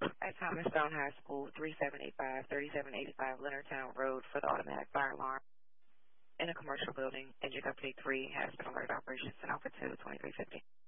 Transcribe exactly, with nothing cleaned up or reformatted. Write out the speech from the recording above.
at Thomas Stone High School, three seven eight five, three seven eight five Leonardtown Road for the automatic fire alarm in a commercial building. Engine Company three has been alerted operations and over to twenty-three fifty.